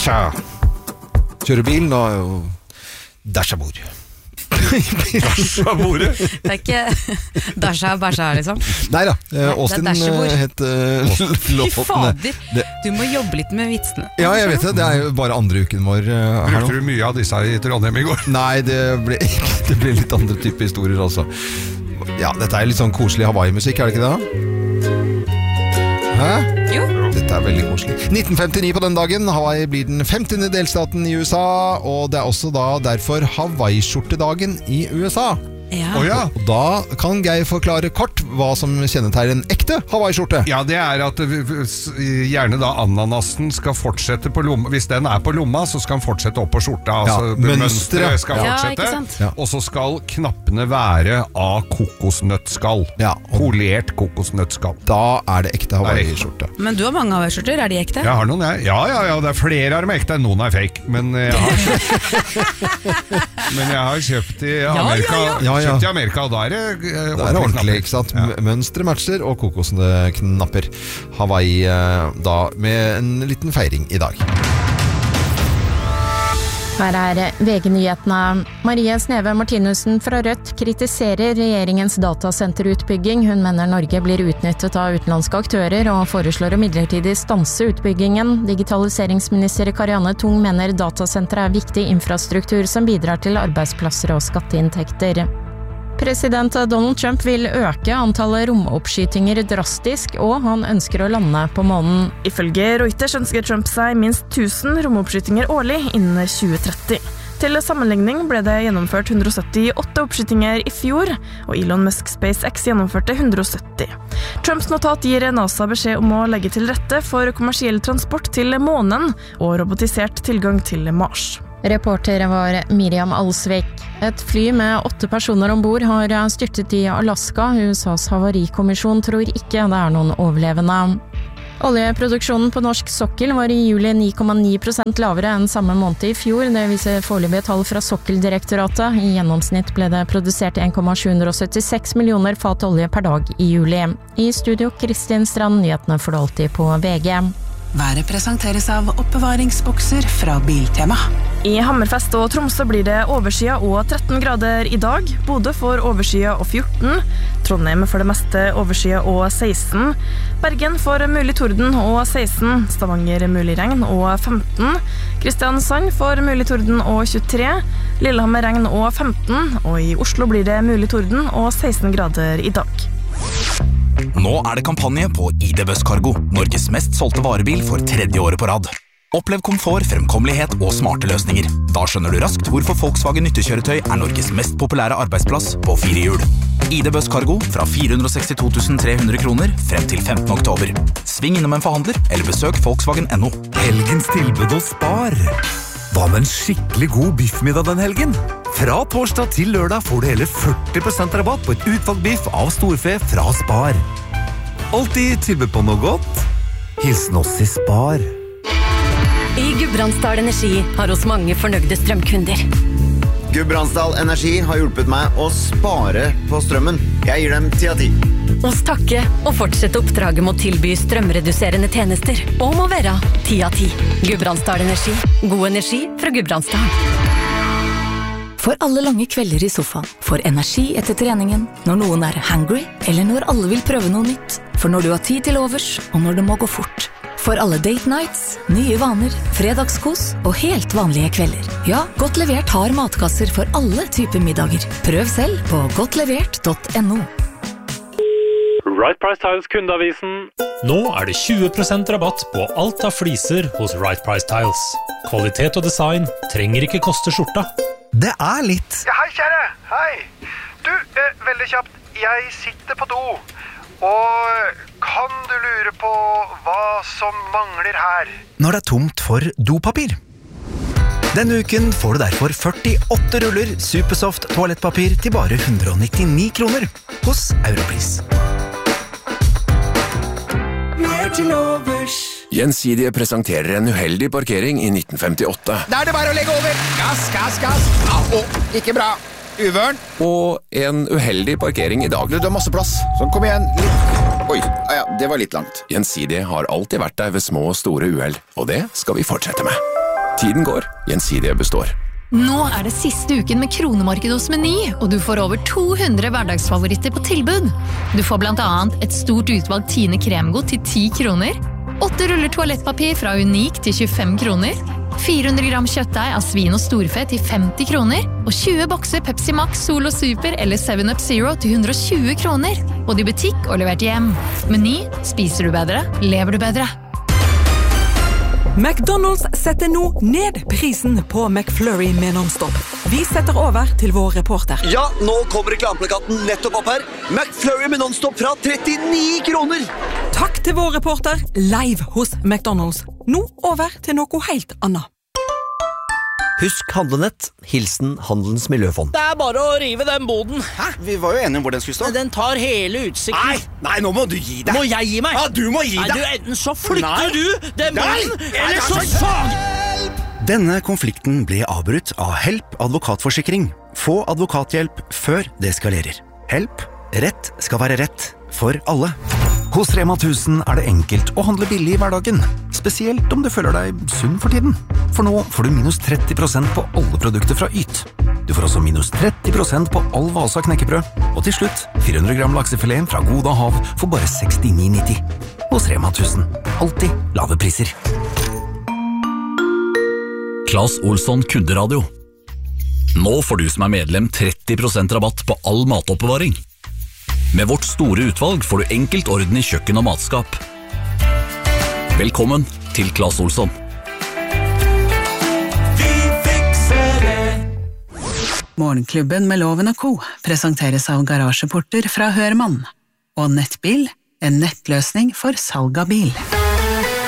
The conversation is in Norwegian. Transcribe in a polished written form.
Dasha. Kjører bil, da er jo Dasha-bord. Dasha-bordet? Det ikke Dasha Basha, liksom. Neida, Austin het Fy fader, du må jobbe litt med vitsene. Ja, jeg vet det, det er jo bare andre uken vår her nå. Brukte du mye av disse i Trondheim i går? Nei, det ble litt andre typer historier altså. Ja, dette er litt sånn koselig Hawaii-musikk, er det ikke det? Hæ? Jo. Dette er veldig koselig. 1959 på den dagen, Hawaii blir den 50. delstaten i USA, og det er også da derfor Hawaii-skjortedagen i USA. Ja. Oh, ja. Og da kan Geir forklare kort hva som kjennetegner en ekte Hawaii-skjorte. Ja, det er at gjerne da ananasen skal fortsette på lomma. Hvis den er på lomma, så skal den fortsette opp på skjorta. Altså mønstret skal fortsette. Og så skal knappene være av kokosnøttskall. Ja. Polert kokosnøttskall. Da er det ekte Hawaii-skjorte. Men du har mange Hawaii-skjorter, er de ekte? Jeg har noen, jeg. Ja, det er flere av dem ekte. Noen er fake, men jeg har kjøpt i Amerika. Kjøpt i Amerika, og da er det ordentlig, ikke sant? Ja. Mønstre, matcher og kokosnøttknapper. Hawaii da med en liten feiring i dag. Her er VG-nyhetene. Marie Sneve Martinussen fra Rødt kritiserer regjeringens datasenterutbygging. Hun mener Norge blir utnyttet av utenlandske aktører og foreslår å midlertidig stanse utbyggingen. Digitaliseringsminister Karianne Tung mener datasenter er viktig infrastruktur som bidrar til arbeidsplasser og skatteinntekter. President Donald Trump vil øke antallet romoppskytinger drastisk, og han ønsker å lande på månen. Ifølge Reuters ønsker Trump seg minst 1000 romoppskytinger årlig innen 2030. Til sammenligning ble det gjennomført 178 oppskytinger i fjor, og Elon Musk SpaceX gjennomførte 170. Trumps notat gir NASA beskjed om å legge til rette for kommersiell transport til månen og robotisert tilgang til Mars. Reporter var Miriam Alsvik. Et fly med 8 personer ombord har styrtet i Alaska. USAs havarikommisjon tror ikke det er noen overlevende. Oljeproduksjonen på norsk sokkel var i juli 9,9% lavere enn samme måned i fjor. Det viser foreløpige tall fra Sokkeldirektoratet. I gjennomsnitt ble det produsert 1,776 millioner fat olje per dag i juli. I studio Kristin Strand, nyhetene får du alltid på VG. Været presenteres av oppbevaringsbokser fra Biltema. I Hammerfest og Tromsø blir det overskyet og 13 grader i dag. Bodø får overskyet og 14. Trondheim for det meste overskyet og 16. Bergen får mulig torden og 16. Stavanger mulig regn og 15. Kristiansand får mulig torden og 23. Lillehammer regn og 15. Og i Oslo blir det mulig torden og 16 grader i dag. Nå er det kampanje på ID Busscargo, Norges mest solgte varebil for 3. året på rad. Opplev komfort, fremkommelighet og smarte løsninger. Da skjønner du raskt hvorfor Volkswagen nyttekjøretøy er Norges mest populære arbeidsplass på 4 hjul. ID Busscargo fra 462 300 kroner frem til 15. oktober. Sving innom en forhandler eller besøk Volkswagen.no. Helgens tilbud hos Spar. Hva med en skikkelig god biffmiddag den helgen? Fra torsdag til lørdag får du hele 40% rabatt på et utvalgt biff av storfe fra Spar. Alltid tilbud på noe godt. Hilsen oss i Spar. I Gudbrandsdal Energi har oss mange fornøyde strømkunder. Gudbrandsdal Energi har hjulpet meg å spare på strømmen. Jeg gir dem 10 av 10. Oss takke og fortsette oppdraget med å tilby strømreduserende tjenester og må være 10 av 10. Gudbrandsdal Energi. God energi fra Gudbrandsdal. For alle lange kvelder i sofaen. For energi etter treningen. Når noen er hungry, eller når alle vil prøve noe nytt. For når du har tid til overs, og når det må gå fort. For alle date nights, nye vaner, fredagskos og helt vanlige kvelder. Ja, Godt Levert har matkasser for alle typer middager. Prøv selv på godtlevert.no. Right Price Tiles kundeavisen. Nå er det 20% rabatt på alt av fliser hos Right Price Tiles. Kvalitet og design trenger ikke koste skjorta. Det er litt. Ja, hei kjære, hei. Du, veldig kjapt, jeg sitter på do, og kan du lure på hva som mangler her? Når det er tomt for dopapir. Denne uken får du derfor 48 ruller Supersoft toalettpapir til bare 199 kroner hos Europris. Gjensidige presenterer en uheldig parkering i 1958. Da er det bare å legge over. Gass. Ikke bra. Uvørn. Og en uheldig parkering i dag. Du har masse plass. Sånn, kom igjen. Oi, ja, det var litt langt. Gjensidige har alltid vært der ved små og store uheld, og det skal vi fortsette med. Tiden går, Gjensidige består. Nå det siste uken med kronemarked hos Meny, og du får over 200 hverdagsfavoritter på tilbud. Du får blant annet et stort utvalg Tine kremgodt til 10 kroner, 8 ruller toalettpapir fra Unik til 25 kroner, 400 gram kjøttdeig av svin og storfe til 50 kroner, og 20 bokser Pepsi Max, Solo Super eller 7up Zero til 120 kroner. Både i butikk og levert hjem. Meny, spiser du bedre, lever du bedre. McDonald's setter nå ned prisen på McFlurry med non-stop. Vi setter over til vår reporter. Ja, nå kommer reklameplakaten nettopp opp her. McFlurry med non-stop fra 39 kroner. Takk til vår reporter, live hos McDonald's. Nå over til noe helt annet. Husk handlenett, hilsen Handelens Miljøfond. Det bare å rive den boden. Hæ? Vi var jo enige om hvor den skulle stå. Den tar hele utsikten. Nei, nå må du gi deg. Må jeg gi meg? Ja, du må gi deg. Nei, enten så flytter du den boden, eller så fag! Denne konflikten ble avbrutt av Help advokatforsikring. Få advokathjelp før det eskalerer. Help, rett skal være rett for alle. Hos Rema 1000 det enkelt å handle billig i hverdagen, spesielt om du føler deg sunn for tiden. For nå får du minus 30% på alle produkter fra Yt. Du får også minus 30% på all Vasa knekkebrød. Og til slutt, 400 gram laksefilet fra Goda Hav for bare 69,90. Hos Rema 1000. Alltid lave priser. Claes Olsson Kunderadio. Nå får du som medlem 30% rabatt på all matoppbevaring. Med vårt store utvalg får du enkelt orden i kjøkken og matskap. Velkommen til Claes Olsson. Vi fikser det. Morgenklubben med Loven og Co. presenteres av garasjeporter fra Hørmann. Og Nettbil, en nettløsning for salg av bil.